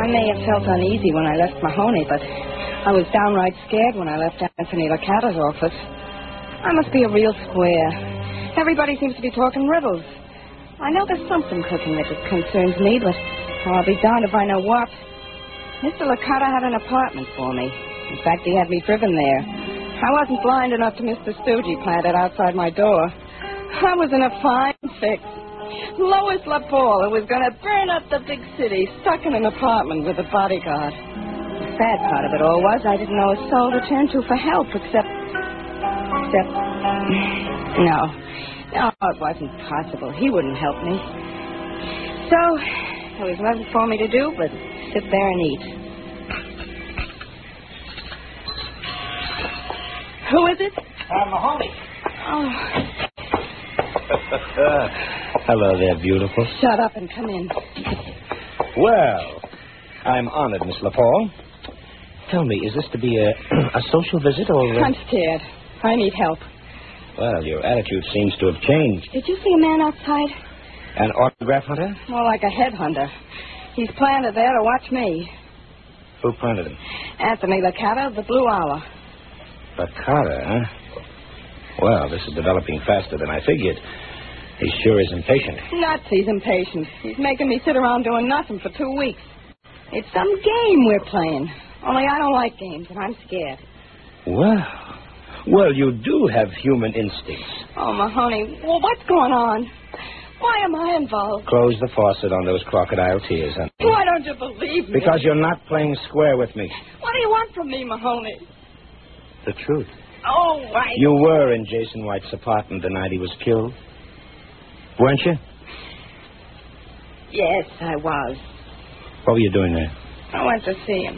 I may have felt uneasy when I left Mahoney, but I was downright scared when I left Anthony Licata's office. I must be a real square. Everybody seems to be talking riddles. I know there's something cooking that concerns me, but I'll be darned if I know what. Mr. Licata had an apartment for me. In fact, he had me driven there. I wasn't blind enough to miss the stoogie planted outside my door. I was in a fine fix. Lois LaPaul, who was going to burn up the big city, stuck in an apartment with a bodyguard. The sad part of it all was I didn't know a soul to turn to for help, except... No, it wasn't possible. He wouldn't help me. So, there was nothing for me to do but sit there and eat. Who is it? Mahoney. Oh. Hello there, beautiful. Shut up and come in. Well, I'm honored, Miss LaPaul. Tell me, is this to be a social visit or... I'm scared. I need help. Well, your attitude seems to have changed. Did you see a man outside? An autograph hunter? More like a headhunter. He's planted there to watch me. Who planted him? Anthony Licata of the Blue Hour. Licata, huh? Well, this is developing faster than I figured. He sure is impatient. Nuts, he's impatient. He's making me sit around doing nothing for 2 weeks. It's some game we're playing. Only I don't like games, and I'm scared. Well, you do have human instincts. Oh, Mahoney, well, what's going on? Why am I involved? Close the faucet on those crocodile tears, honey. Why don't you believe me? Because you're not playing square with me. What do you want from me, Mahoney? The truth. Oh, You were in Jason White's apartment the night he was killed. Weren't you? Yes, I was. What were you doing there? I went to see him.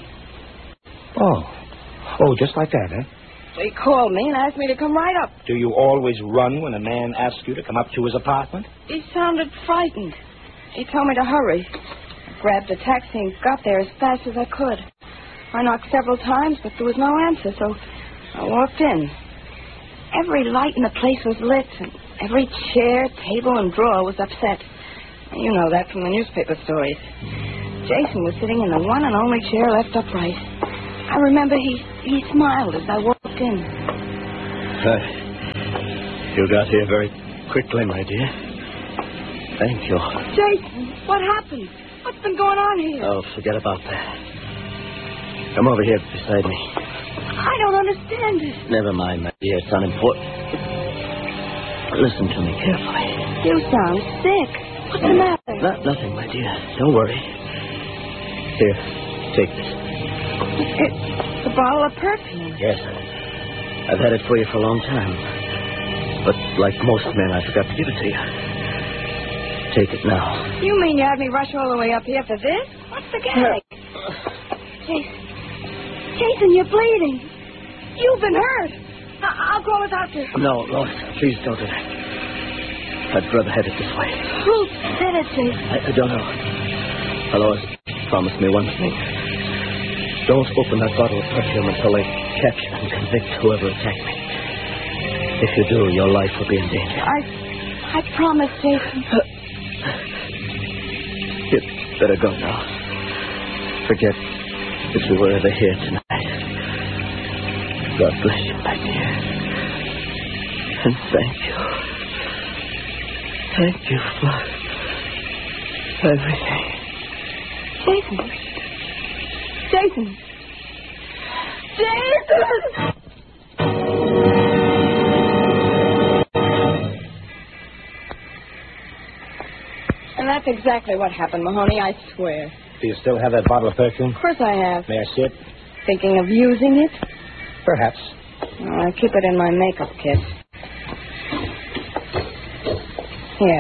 Oh, just like that, huh? He called me and asked me to come right up. Do you always run when a man asks you to come up to his apartment? He sounded frightened. He told me to hurry. I grabbed a taxi and got there as fast as I could. I knocked several times, but there was no answer, so I walked in. Every light in the place was lit, and every chair, table, and drawer was upset. You know that from the newspaper stories. Jason was sitting in the one and only chair left upright. I remember he smiled as I walked in. You got here very quickly, my dear. Thank you. Jason, what happened? What's been going on here? Oh, forget about that. Come over here beside me. I don't understand it. Never mind, my dear. It's unimportant. Listen to me carefully. You sound sick. What's the matter? Nothing, my dear. Don't worry. Here, take this. It's a bottle of perfume. Yes. I've had it for you for a long time. But like most men, I forgot to give it to you. Take it now. You mean you had me rush all the way up here for this? What's the gag? Jason, you're bleeding. You've been hurt. I'll call a doctor. No, Lois, please don't do that. I'd rather have it this way. Who said it, Jason? I don't know. Lois, promise me one thing. Don't open that bottle of perfume until they catch and convict whoever attacked me. If you do, your life will be in danger. I promise, Jason. You'd better go now. Forget that you were ever here tonight. God bless you, my dear. And thank you. Thank you for everything. Jason. Jason! Jason! And that's exactly what happened, Mahoney, I swear. Do you still have that bottle of perfume? Of course I have. May I see it? Thinking of using it? Perhaps. I keep it in my makeup kit. Here.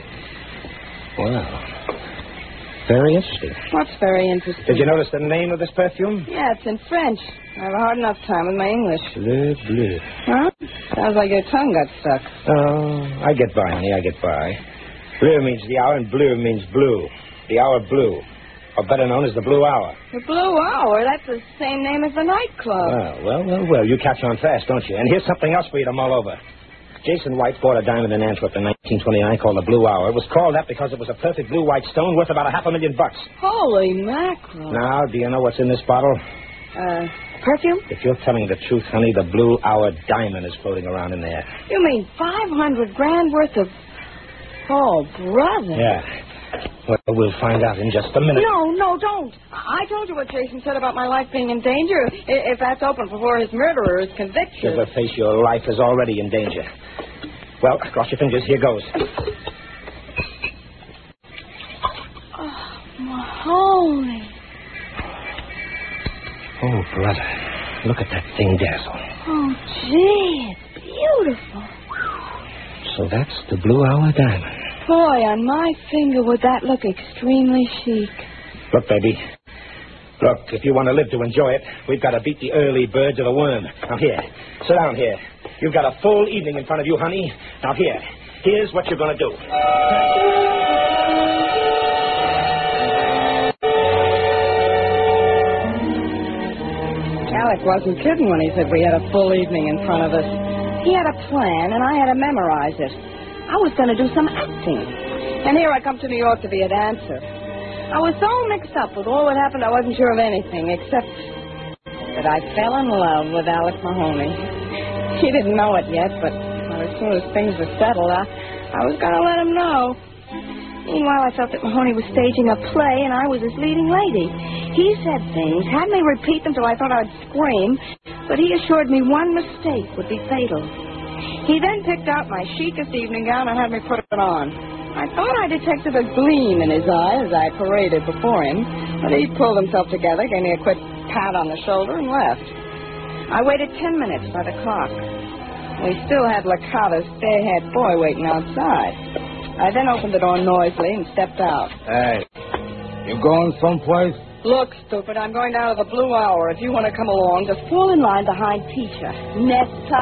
Wow. Very interesting. What's very interesting? Did you notice the name of this perfume? Yeah, it's in French. I have a hard enough time with my English. Bleu, bleu. Huh? Sounds like your tongue got stuck. Oh, I get by, honey, I get by. Bleu means the hour, and bleu means blue. The hour blue. Or better known as the Blue Hour. The Blue Hour? That's the same name as the nightclub. Well. You catch on fast, don't you? And here's something else for you to mull over. Jason White bought a diamond in Antwerp in 1829 called the Blue Hour. It was called that because it was a perfect blue-white stone worth about $500,000. Holy mackerel. Now, do you know what's in this bottle? Perfume? If you're telling the truth, honey, the Blue Hour diamond is floating around in there. You mean $500,000 worth of... Oh, brother. Yeah. Well, we'll find out in just a minute. No, don't. I told you what Jason said about my life being in danger. If that's open before his murderer is convicted. Sugarface, your life is already in danger. Well, cross your fingers. Here goes. Oh, Mahoney. Oh, brother. Look at that thing dazzle. Oh, gee, it's beautiful. So that's the Blue Hour diamond. Boy, on my finger would that look extremely chic. Look, baby. Look, if you want to live to enjoy it, we've got to beat the early birds of the worm. Now, here. Sit down here. You've got a full evening in front of you, honey. Now, here's what you're going to do. Alec wasn't kidding when he said we had a full evening in front of us. He had a plan, and I had to memorize it. I was going to do some acting. And here I come to New York to be a dancer. I was so mixed up with all that happened, I wasn't sure of anything, except that I fell in love with Alec Mahoney. He didn't know it yet, but as soon as things were settled, I was going to let him know. Meanwhile, I felt that Mahoney was staging a play, and I was his leading lady. He said things, had me repeat them till I thought I'd scream, but he assured me one mistake would be fatal. He then picked out my chicest evening gown and had me put it on. I thought I detected a gleam in his eye as I paraded before him, but he pulled himself together, gave me a quick pat on the shoulder, and left. I waited 10 minutes by the clock. We still had Licata's fair-haired boy waiting outside. I then opened the door noisily and stepped out. Hey, you going someplace? Look, stupid, I'm going down to the Blue Hour. If you want to come along, just fall in line behind Teacher. Nesta.